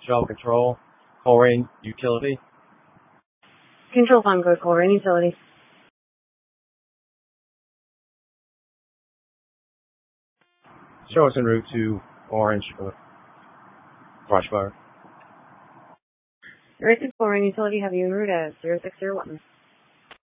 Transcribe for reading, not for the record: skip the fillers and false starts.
Shell Control, Coleraine Utility. Control Farm Code, Coleraine Utility. Show us en route to Orange for the brush fire. Right to Coleraine Utility, have you en route as 0601.